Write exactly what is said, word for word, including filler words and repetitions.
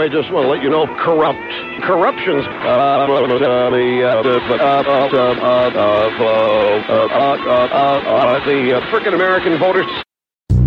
I just want to let you know, corrupt. Corruption's uh, the the frickin' American voters.